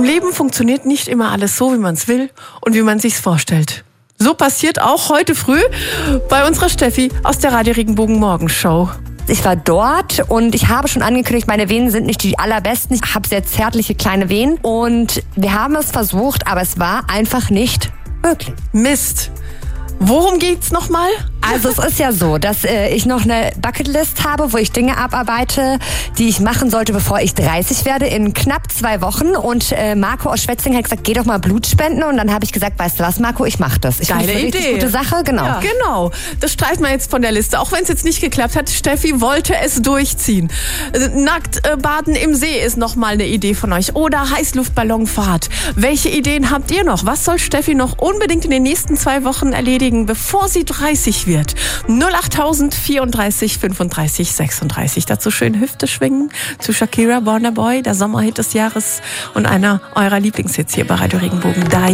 Im Leben funktioniert nicht immer alles so, wie man es will und wie man sich's vorstellt. So passiert auch heute früh bei unserer Steffi aus der Radio Regenbogen Morgenshow. Ich war dort und ich habe schon angekündigt, meine Venen sind nicht die allerbesten. Ich habe sehr zärtliche kleine Venen und wir haben es versucht, aber es war einfach nicht möglich. Mist. Worum geht's nochmal? Also es ist ja so, dass ich noch eine Bucketlist habe, wo ich Dinge abarbeite, die ich machen sollte, bevor ich 30 werde, in knapp 2 Wochen. Und Marco aus Schwetzingen hat gesagt, geh doch mal Blut spenden. Und dann habe ich gesagt, weißt du was, Marco, ich mache das. Geile Idee. Richtig gute Sache, genau. Ja. Genau, das streichen wir jetzt von der Liste. Auch wenn es jetzt nicht geklappt hat, Steffi wollte es durchziehen. Nackt baden im See ist nochmal eine Idee von euch. Oder Heißluftballonfahrt. Welche Ideen habt ihr noch? Was soll Steffi noch unbedingt in den nächsten 2 Wochen erledigen, bevor sie 30 wird? 08000 34 35 36. Dazu schön Hüfte schwingen zu Shakira, Born a Boy, der Sommerhit des Jahres und einer eurer Lieblingshits hier bei Radio Regenbogen.